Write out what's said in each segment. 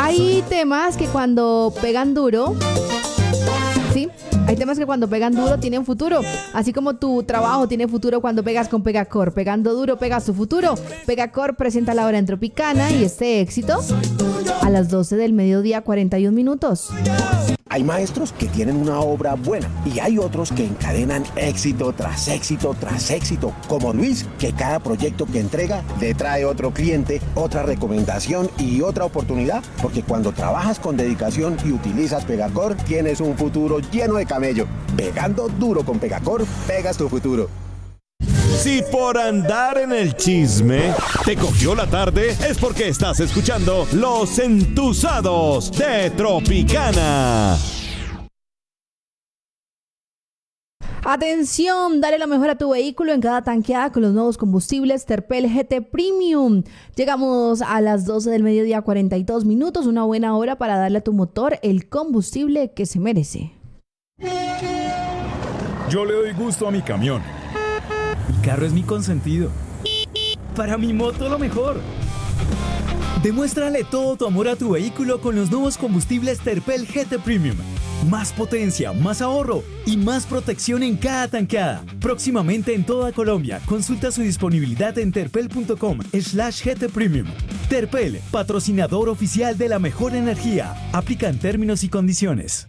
Hay temas que cuando pegan duro, ¿sí? Hay temas que cuando pegan duro tienen futuro. Así como tu trabajo tiene futuro cuando pegas con Pegacor. Pegando duro, pegas tu futuro. Pegacor presenta la hora en Tropicana y este éxito a las 12 del mediodía, 41 minutos. Hay maestros que tienen una obra buena y hay otros que encadenan éxito tras éxito tras éxito, como Luis, que cada proyecto que entrega le trae otro cliente, otra recomendación y otra oportunidad, porque cuando trabajas con dedicación y utilizas Pegacor, tienes un futuro lleno de camello. Pegando duro con Pegacor, pegas tu futuro. Si por andar en el chisme te cogió la tarde, es porque estás escuchando Los Entusados de Tropicana. Atención, dale lo mejor a tu vehículo en cada tanqueada con los nuevos combustibles Terpel GT Premium. Llegamos a las 12 del mediodía, 42 minutos, una buena hora para darle a tu motor el combustible que se merece. Yo le doy gusto a mi camión. Mi carro es mi consentido. Para mi moto lo mejor. Demuéstrale todo tu amor a tu vehículo con los nuevos combustibles Terpel GT Premium. Más potencia, más ahorro y más protección en cada tanqueada. Próximamente en toda Colombia. Consulta su disponibilidad en terpel.com/GT Premium. Terpel, patrocinador oficial de la mejor energía. Aplican términos y condiciones.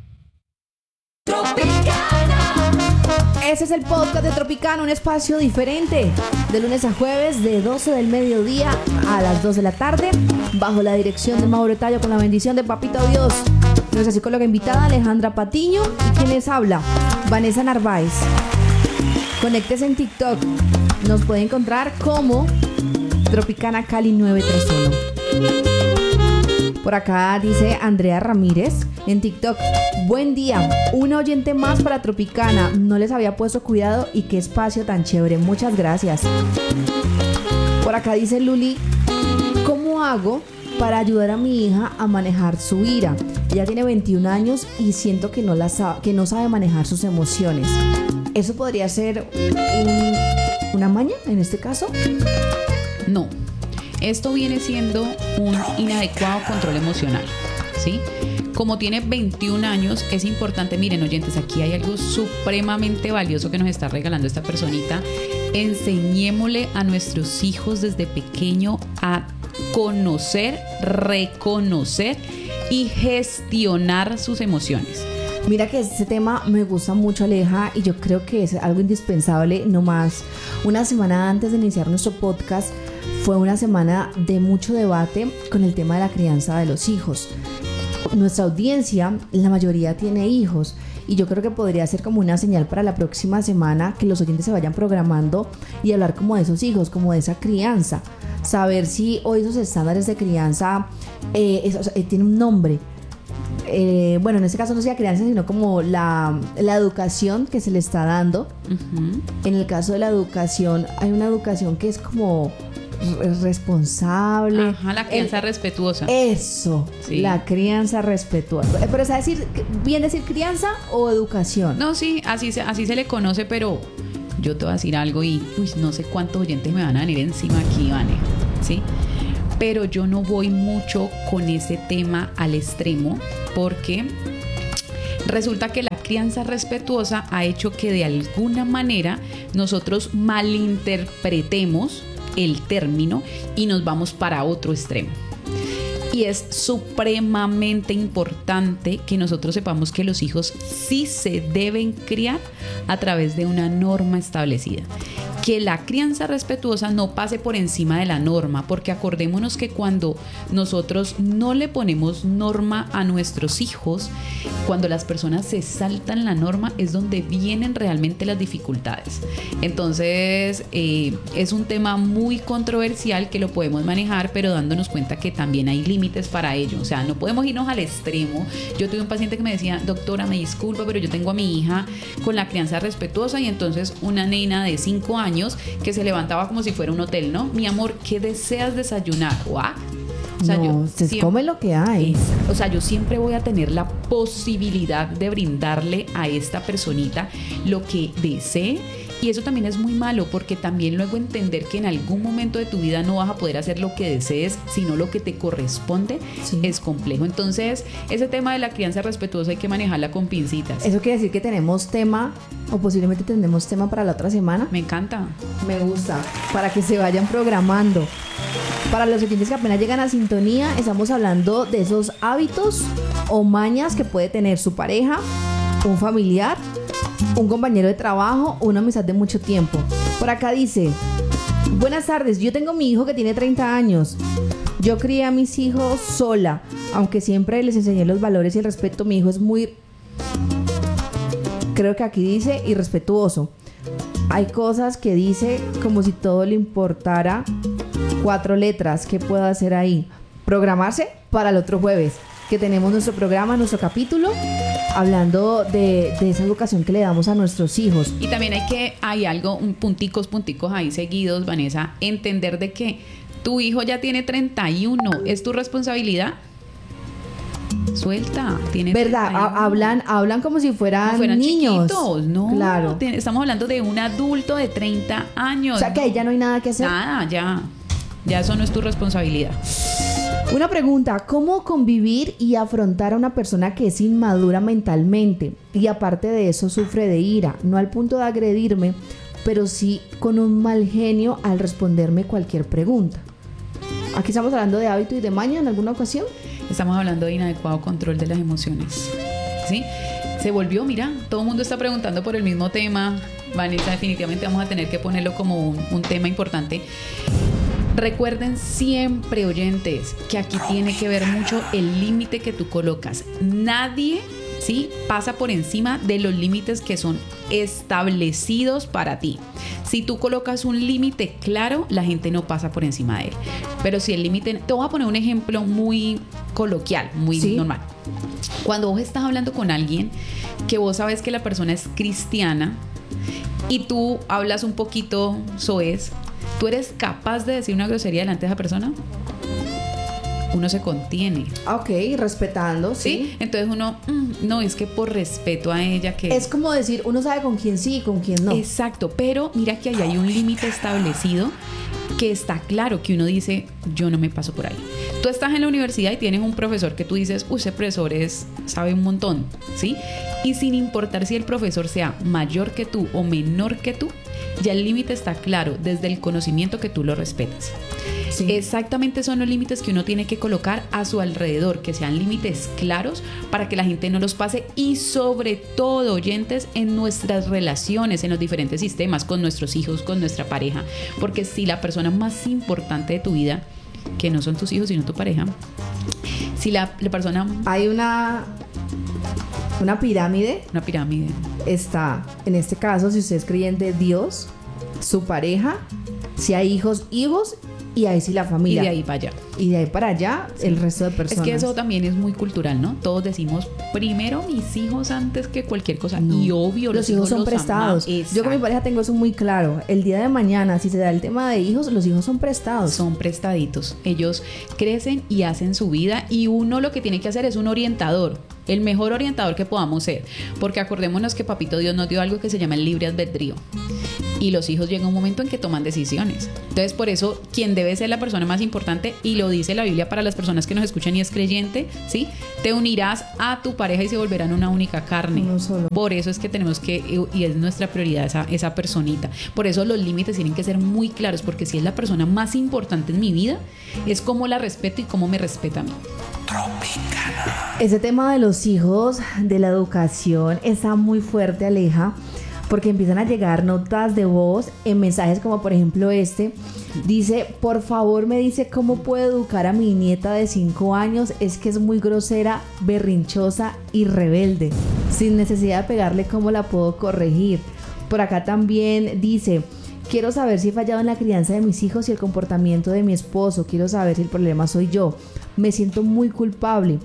Ese es el podcast de Tropicana, un espacio diferente, de lunes a jueves, de 12 del mediodía a las 2 de la tarde, bajo la dirección de Mauro Tallo, con la bendición de Papito Dios, nuestra psicóloga invitada Alejandra Patiño, y quien les habla, Vanessa Narváez. Conéctese en TikTok, nos puede encontrar como Tropicana Cali 931. Por acá dice Andrea Ramírez en TikTok: buen día, un oyente más para Tropicana, no les había puesto cuidado y qué espacio tan chévere, muchas gracias. Por acá dice Luli: ¿cómo hago para ayudar a mi hija a manejar su ira? Ella tiene 21 años y siento que no sabe manejar sus emociones. ¿Eso podría ser una maña en este caso? No. Esto viene siendo un inadecuado control emocional, ¿sí? Como tiene 21 años, es importante, miren oyentes, aquí hay algo supremamente valioso que nos está regalando esta personita. Enseñémosle a nuestros hijos desde pequeño a conocer, reconocer y gestionar sus emociones. Mira que ese tema me gusta mucho, Aleja, y yo creo que es algo indispensable. Nomás una semana antes de iniciar nuestro podcast fue una semana de mucho debate con el tema de la crianza de los hijos. Nuestra audiencia, la mayoría tiene hijos, y yo creo que podría ser como una señal para la próxima semana que los oyentes se vayan programando y hablar como de esos hijos, como de esa crianza. Saber si hoy esos estándares de crianza tienen un nombre. Bueno, en este caso no sea crianza, sino como la educación que se le está dando. Uh-huh. En el caso de la educación, hay una educación que es como responsable. Ajá, la crianza respetuosa. Eso, sí. La crianza respetuosa. Pero ¿es bien decir crianza o educación? No, sí, así se le conoce, pero yo te voy a decir algo y no sé cuántos oyentes me van a venir encima aquí, Vane, ¿sí? Pero yo no voy mucho con ese tema al extremo, porque resulta que la crianza respetuosa ha hecho que de alguna manera nosotros malinterpretemos el término y nos vamos para otro extremo. Y es supremamente importante que nosotros sepamos que los hijos sí se deben criar a través de una norma establecida. Que la crianza respetuosa no pase por encima de la norma, porque acordémonos que cuando nosotros no le ponemos norma a nuestros hijos, cuando las personas se saltan la norma es donde vienen realmente las dificultades. Entonces es un tema muy controversial que lo podemos manejar, pero dándonos cuenta que también hay límites para ello. O sea, no podemos irnos al extremo. Yo tuve un paciente que me decía: doctora, me disculpa, pero yo tengo a mi hija con la crianza respetuosa, y entonces una nena de 5 años que se levantaba como si fuera un hotel, ¿no? Mi amor, ¿qué deseas desayunar? ¿What? O sea, no, se siempre come lo que hay. O sea, yo siempre voy a tener la posibilidad de brindarle a esta personita lo que desee Y eso también es muy malo, porque también luego entender que en algún momento de tu vida no vas a poder hacer lo que desees, sino lo que te corresponde, Sí. es complejo. Entonces, ese tema de la crianza respetuosa hay que manejarla con pincitas. Eso quiere decir que tenemos tema, o posiblemente tendremos tema para la otra semana. Me encanta. Me gusta, para que se vayan programando. Para los oyentes que apenas llegan a sintonía, estamos hablando de esos hábitos o mañas que puede tener su pareja, un familiar, un compañero de trabajo o una amistad de mucho tiempo. Por acá dice: buenas tardes, yo tengo mi hijo que tiene 30 años. Yo crié a mis hijos sola, aunque siempre les enseñé los valores y el respeto. Mi hijo es muy, creo que aquí dice, irrespetuoso. Hay cosas que dice como si todo le importara. 4 letras, ¿qué puedo hacer ahí? Programarse para el otro jueves, que tenemos nuestro programa, nuestro capítulo, hablando de esa educación que le damos a nuestros hijos. Y también hay algo, punticos ahí seguidos, Vanessa, entender de que tu hijo ya tiene 31, ¿es tu responsabilidad? Suelta, tiene ¿Verdad? 31. Hablan como si fueran, Como fueran niños. chiquitos, no, Claro. estamos hablando de un adulto de 30 años. O sea que ahí ya no hay nada que hacer. Nada, ya eso no es tu responsabilidad. Una pregunta: ¿cómo convivir y afrontar a una persona que es inmadura mentalmente y aparte de eso sufre de ira, no al punto de agredirme, pero sí con un mal genio al responderme cualquier pregunta? Aquí estamos hablando de hábito y de maña en alguna ocasión. Estamos hablando de inadecuado control de las emociones, ¿sí? Se volvió, mira, todo el mundo está preguntando por el mismo tema. Vanessa, definitivamente vamos a tener que ponerlo como un tema importante. Recuerden siempre, oyentes, que aquí tiene que ver mucho el límite que tú colocas. Nadie, ¿sí?, pasa por encima de los límites que son establecidos para ti. Si tú colocas un límite claro, la gente no pasa por encima de él. Pero si el límite... Te voy a poner un ejemplo muy coloquial, muy Sí. normal. Cuando vos estás hablando con alguien que vos sabes que la persona es cristiana y tú hablas un poquito soez, ¿tú eres capaz de decir una grosería delante de esa persona? Uno se contiene, Ok, respetando, ¿sí? sí. Entonces uno, no, es que por respeto a ella que... Es como decir, uno sabe con quién sí y con quién no. Exacto, pero mira que ahí hay un límite establecido que está claro, que uno dice, yo no me paso por ahí. Tú estás en la universidad y tienes un profesor que tú dices, ese profesor sabe un montón, ¿sí? Y sin importar si el profesor sea mayor que tú o menor que tú, ya el límite está claro desde el conocimiento que tú lo respetas. Sí. Exactamente son los límites que uno tiene que colocar a su alrededor, que sean límites claros para que la gente no los pase, y sobre todo, oyentes, en nuestras relaciones, en los diferentes sistemas, con nuestros hijos, con nuestra pareja, porque si la persona más importante de tu vida, que no son tus hijos sino tu pareja, si la persona... Hay una pirámide. Una pirámide. Está, en este caso, si usted es creyente, Dios, su pareja, si hay hijos, y ahí sí la Y familia. de ahí para allá. Y de ahí para allá, el resto de personas. Es que eso también es muy cultural, ¿no? Todos decimos, primero mis hijos antes que cualquier cosa. No. Y obvio, los hijos son los prestados. amamos. Yo con mi pareja tengo eso muy claro. El día de mañana, si se da el tema de hijos, los hijos son prestados. Son prestaditos. Ellos crecen y hacen su vida, y uno lo que tiene que hacer es un orientador. El mejor orientador que podamos ser. Porque acordémonos que Papito Dios nos dio algo que se llama el libre albedrío. Y los hijos llegan un momento en que toman decisiones. Entonces, por eso, quien debe ser la persona más importante, y lo dice la Biblia para las personas que nos escuchan y es creyente, ¿sí? Te unirás a tu pareja y se volverán una única carne. Uno solo. Por eso es que tenemos que, y es nuestra prioridad esa personita. Por eso los límites tienen que ser muy claros, porque si es la persona más importante en mi vida, es cómo la respeto y cómo me respeta a mí. Ese tema de los hijos, de la educación, está muy fuerte, Aleja, porque empiezan a llegar notas de voz en mensajes como por ejemplo este. Dice, por favor, me dice cómo puedo educar a mi nieta de 5 años, es que es muy grosera, berrinchosa y rebelde. Sin necesidad de pegarle, ¿cómo la puedo corregir? Por acá también dice, quiero saber si he fallado en la crianza de mis hijos y el comportamiento de mi esposo. Quiero saber si el problema soy yo. Me siento muy culpable.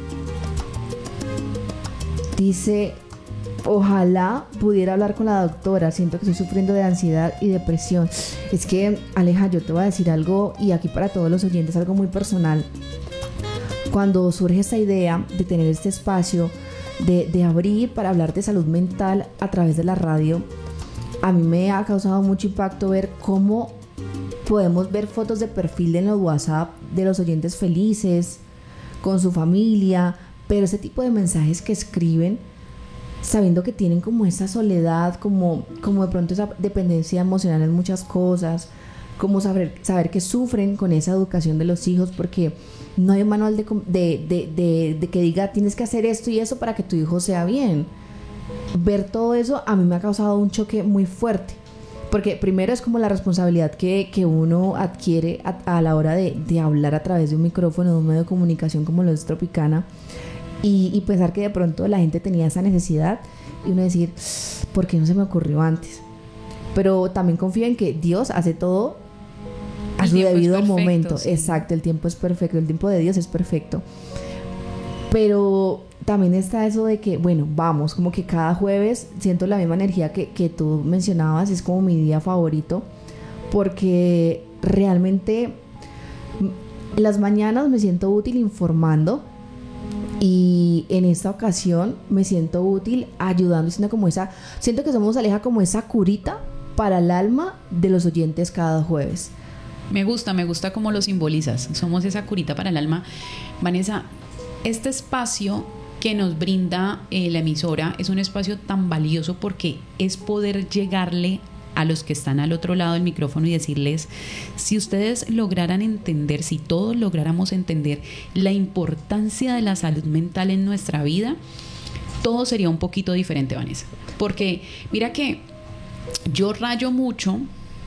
Dice, ojalá pudiera hablar con la doctora. Siento que estoy sufriendo de ansiedad y depresión. Es que, Aleja, yo te voy a decir algo, y aquí para todos los oyentes, algo muy personal. Cuando surge esta idea de tener este espacio, de abrir para hablar de salud mental a través de la radio, a mí me ha causado mucho impacto ver cómo podemos ver fotos de perfil en los WhatsApp de los oyentes felices, con su familia, pero ese tipo de mensajes que escriben sabiendo que tienen como esa soledad, como de pronto esa dependencia emocional en muchas cosas, como saber que sufren con esa educación de los hijos, porque no hay un manual de que diga tienes que hacer esto y eso para que tu hijo sea bien. Ver todo eso a mí me ha causado un choque muy fuerte, porque primero es como la responsabilidad que uno adquiere a la hora de hablar a través de un micrófono, de un medio de comunicación como lo es Tropicana, y pensar que de pronto la gente tenía esa necesidad y uno decir, ¿por qué no se me ocurrió antes? Pero también confío en que Dios hace todo a su debido momento. Sí. Exacto, el tiempo es perfecto, el tiempo de Dios es perfecto. Pero también está eso de que, bueno, vamos, como que cada jueves siento la misma energía que tú mencionabas, es como mi día favorito, porque realmente en las mañanas me siento útil informando, y en esta ocasión me siento útil ayudando, siento que somos, Aleja, como esa curita para el alma de los oyentes cada jueves. Me gusta cómo lo simbolizas. Somos esa curita para el alma. Vanessa, este espacio que nos brinda la emisora es un espacio tan valioso porque es poder llegarle a los que están al otro lado del micrófono y decirles, si ustedes lograran entender, si todos lográramos entender la importancia de la salud mental en nuestra vida, todo sería un poquito diferente, Vanessa. Porque mira que yo rayo mucho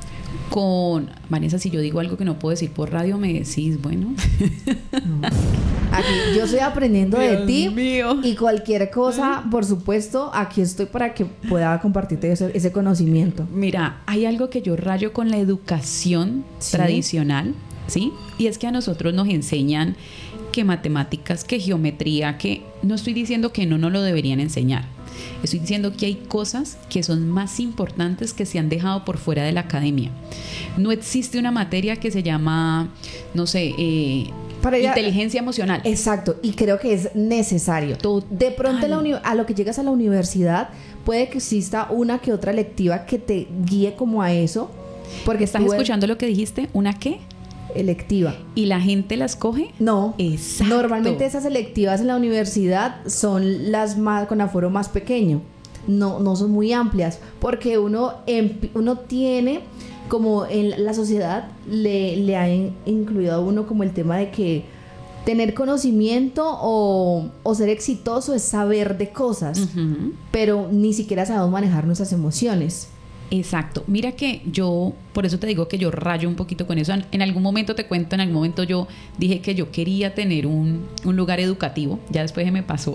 con... Vanessa, si yo digo algo que no puedo decir por radio, me decís, bueno. No. Aquí yo estoy aprendiendo Dios de ti mío. Y cualquier cosa, por supuesto, aquí estoy para que pueda compartirte ese conocimiento. Mira, hay algo que yo rayo con la educación tradicional, ¿sí? Y es que a nosotros nos enseñan que matemáticas, que geometría, que no estoy diciendo que no nos lo deberían enseñar. Estoy diciendo que hay cosas que son más importantes que se han dejado por fuera de la academia. No existe una materia que se llama, no sé, inteligencia emocional. Exacto, y creo que es necesario. De pronto a lo que llegas a la universidad puede que exista una que otra electiva que te guíe como a eso. Porque ¿estás escuchando lo que dijiste? ¿Una qué? Electiva. ¿Y la gente las coge? No. Exacto. Normalmente esas electivas en la universidad son las más con aforo más pequeño. No son muy amplias, porque uno tiene, como en la sociedad le ha incluido a uno como el tema de que tener conocimiento o ser exitoso es saber de cosas, pero ni siquiera sabemos manejar nuestras emociones. Exacto. Mira que yo, por eso te digo que yo rayo un poquito con eso. En algún momento te cuento, en algún momento yo dije que yo quería tener un lugar educativo. Ya después se me pasó.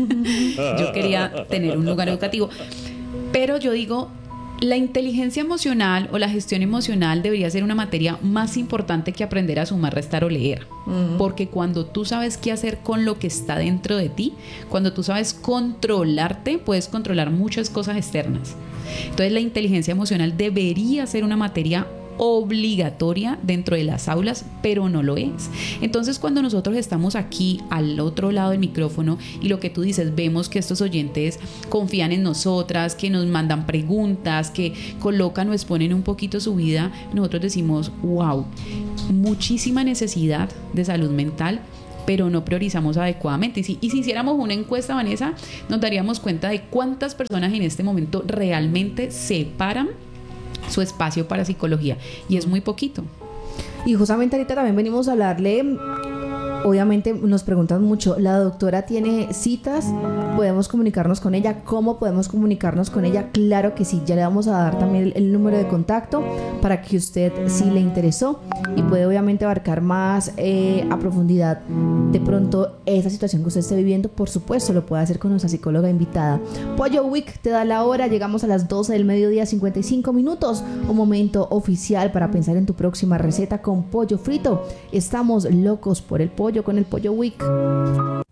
Yo quería tener un lugar educativo. Pero yo digo, la inteligencia emocional o la gestión emocional debería ser una materia más importante que aprender a sumar, restar o leer. Porque cuando tú sabes qué hacer con lo que está dentro de ti, cuando tú sabes controlarte, puedes controlar muchas cosas externas. Entonces la inteligencia emocional debería ser una materia obligatoria dentro de las aulas, pero no lo es. Entonces cuando nosotros estamos aquí al otro lado del micrófono y lo que tú dices, vemos que estos oyentes confían en nosotras, que nos mandan preguntas, que colocan o exponen un poquito su vida, nosotros decimos, wow, muchísima necesidad de salud mental, pero no priorizamos adecuadamente. Y si hiciéramos una encuesta, Vanessa, nos daríamos cuenta de cuántas personas en este momento realmente separan su espacio para psicología, y es muy poquito. Y justamente ahorita también venimos a hablarle, obviamente nos preguntan mucho, ¿la doctora tiene citas? ¿Podemos comunicarnos con ella? ¿Cómo podemos comunicarnos con ella? Claro que sí, ya le vamos a dar también el número de contacto para que usted, si le interesó y puede obviamente abarcar más a profundidad de pronto esa situación que usted esté viviendo, por supuesto lo puede hacer con nuestra psicóloga invitada. Pollo Week te da la hora, llegamos a las 12 del mediodía, 55 minutos, un momento oficial para pensar en tu próxima receta con pollo frito. Estamos locos por el pollo con el Pollo Week.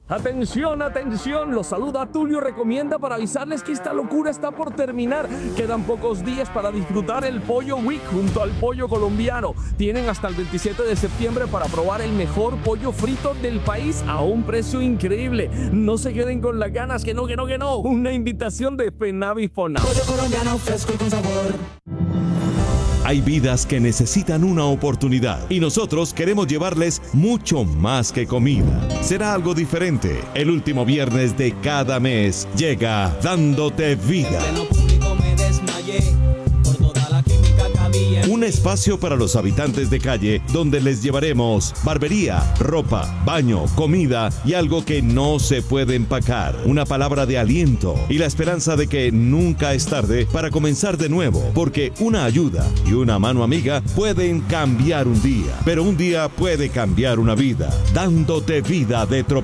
Atención, atención, los saluda Tulio Recomienda para avisarles que esta locura está por terminar. Quedan pocos días para disfrutar el Pollo Week junto al pollo colombiano. Tienen hasta el 27 de septiembre para probar el mejor pollo frito del país a un precio increíble. No se queden con las ganas, que no. Una invitación de Penavis Fona. Pollo colombiano fresco y con sabor. Hay vidas que necesitan una oportunidad y nosotros queremos llevarles mucho más que comida. Será algo diferente. El último viernes de cada mes llega Dándote Vida. Un espacio para los habitantes de calle donde les llevaremos barbería, ropa, baño, comida y algo que no se puede empacar. Una palabra de aliento y la esperanza de que nunca es tarde para comenzar de nuevo, porque una ayuda y una mano amiga pueden cambiar un día, pero un día puede cambiar una vida. Dándote Vida de